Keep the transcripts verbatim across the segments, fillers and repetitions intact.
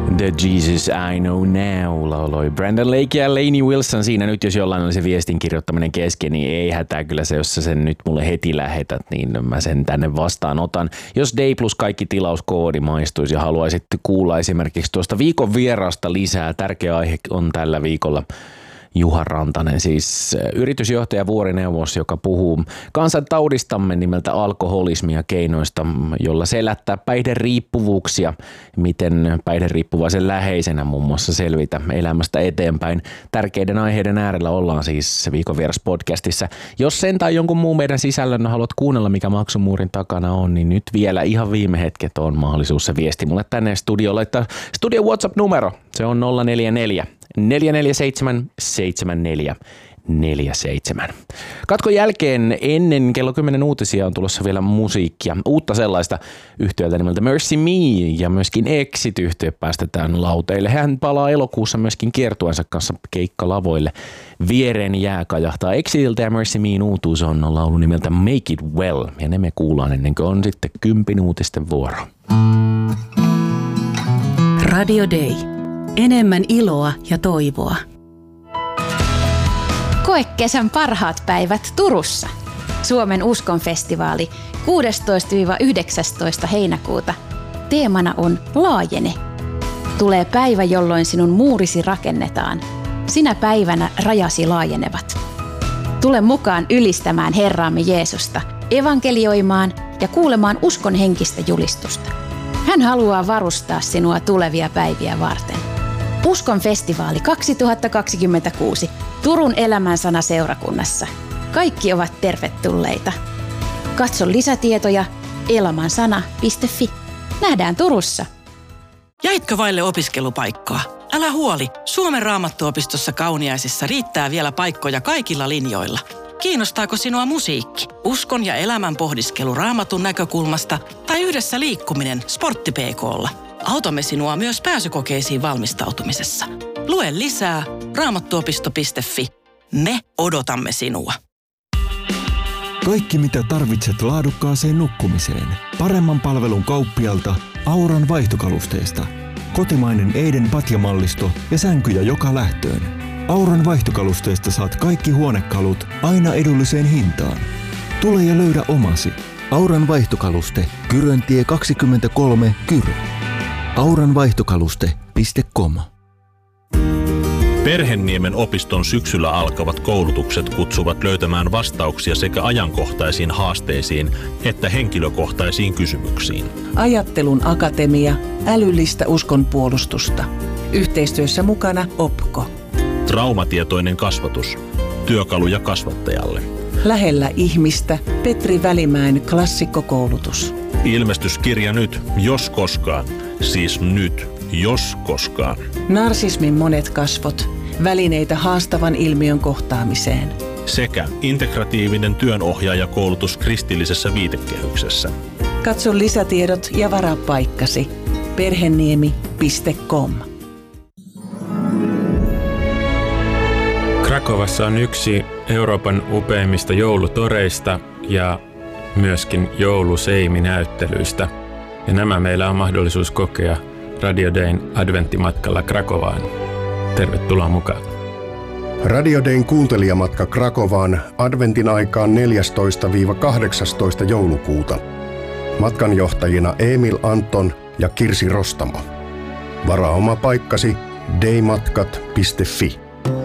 The Jesus I Know Now lauloi Brandon Lake ja Lainey Wilson siinä. Nyt jos jollain oli se viestin kirjoittaminen kesken, niin ei hätää kyllä se, jos sä sen nyt mulle heti lähetät, niin mä sen tänne vastaanotan. Jos Day plus kaikki tilauskoodi maistuisi ja haluaisit kuulla esimerkiksi tuosta viikon vierasta lisää, tärkeä aihe on tällä viikolla Juha Rantanen, siis yritysjohtaja vuorineuvos, joka puhuu kansantaudistamme nimeltä alkoholismi ja keinoista, jolla selättää päihderiippuvuuksia, miten päihderiippuvaisen läheisenä muun muassa selvitä elämästä eteenpäin. Tärkeiden aiheiden äärellä ollaan siis viikon vieras podcastissa. Jos sen tai jonkun muun meidän sisällön haluat kuunnella, mikä maksumuurin takana on, niin nyt vielä ihan viime hetket on mahdollisuus se viesti mulle tänne studiolle. Studio WhatsApp-numero, se on nolla neljä neljä neljä neljä seitsemän seitsemän neljä neljä seitsemän. Katkon jälkeen ennen kello kymmenen uutisia on tulossa vielä musiikkia. Uutta sellaista yhtiöltä nimeltä Mercy Me ja myöskin Exit-yhtiö päästetään lauteille. Hän palaa elokuussa myöskin kiertueensa kanssa keikkalavoille. Viereen jää kajahtaa Exitiltä ja Mercy Mein uutuus on laulu nimeltä Make It Well. Ja ne me kuullaan ennen kuin on sitten kympin uutisten vuoro. Radio Day. Enemmän iloa ja toivoa. Koe kesän parhaat päivät Turussa. Suomen uskonfestivaali kuudestoista yhdeksästoista heinäkuuta. Teemana on Laajene. Tulee päivä, jolloin sinun muurisi rakennetaan. Sinä päivänä rajasi laajenevat. Tule mukaan ylistämään Herraamme Jeesusta, evankelioimaan ja kuulemaan uskon henkistä julistusta. Hän haluaa varustaa sinua tulevia päiviä varten. Uskon festivaali kaksituhattakaksikymmentäkuusi Turun elämänsana seurakunnassa. Kaikki ovat tervetulleita. Katso lisätietoja elamansana piste fi. Nähdään Turussa. Jäitkö vaille opiskelupaikkaa? Älä huoli, Suomen Raamattuopistossa Kauniaisissa riittää vielä paikkoja kaikilla linjoilla. Kiinnostaako sinua musiikki, uskon ja elämän pohdiskelu Raamatun näkökulmasta tai yhdessä liikkuminen Sportti P K:lla? Autamme sinua myös pääsykokeisiin valmistautumisessa. Lue lisää raamattuopisto piste fi. Me odotamme sinua. Kaikki mitä tarvitset laadukkaaseen nukkumiseen. Paremman palvelun kauppialta Auran vaihtokalusteesta. Kotimainen Eiden patjamallisto ja sänkyjä joka lähtöön. Auran vaihtokalusteesta saat kaikki huonekalut aina edulliseen hintaan. Tule ja löydä omasi. Auran vaihtokaluste, Kyröntie kaksikymmentäkolme, Kyrö. auranvaihtokaluste piste com. Perhenniemen opiston syksyllä alkavat koulutukset kutsuvat löytämään vastauksia sekä ajankohtaisiin haasteisiin että henkilökohtaisiin kysymyksiin. Ajattelun akatemia, älyllistä uskonpuolustusta. Yhteistyössä mukana Opko. Traumatietoinen kasvatus. Työkaluja kasvattajalle. Lähellä ihmistä Petri Välimäen klassikkokoulutus. Ilmestyskirja nyt, jos koskaan. Siis nyt, jos koskaan. Narsismin monet kasvot. Välineitä haastavan ilmiön kohtaamiseen. Sekä integratiivinen työnohjaajakoulutus kristillisessä viitekehyksessä. Katso lisätiedot ja varaa paikkasi. perheniemi piste com. Krakovassa on yksi Euroopan upeimmista joulutoreista ja myöskin jouluseimi-näyttelyistä. Ja nämä meillä on mahdollisuus kokea Radio Dayn adventtimatkalla Krakovaan. Tervetuloa mukaan. Radio Dayn kuuntelijamatka Krakovaan adventin aikaan neljästoista kahdeksastoista joulukuuta. Matkanjohtajina Emil Anton ja Kirsi Rostamo. Varaa oma paikkasi daymatkat piste fi.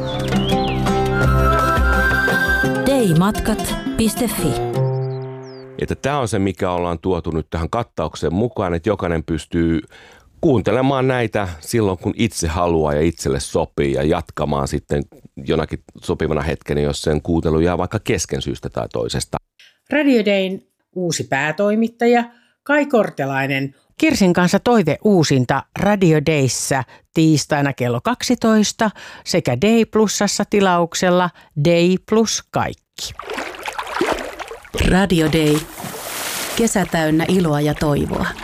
daymatkat piste fi. Että tämä on se, mikä ollaan tuotu nyt tähän kattaukseen mukaan, että jokainen pystyy kuuntelemaan näitä silloin, kun itse haluaa ja itselle sopii ja jatkamaan sitten jonakin sopivana hetkenä, jos sen kuuntelu jää vaikka kesken syystä tai toisesta. Radio Dayn uusi päätoimittaja Kai Kortelainen. Kirsin kanssa toive uusinta Radio Dayssä tiistaina kello kaksitoista sekä Day Plusassa tilauksella Day Plus kaikki. Radio Day. Kesä täynnä iloa ja toivoa.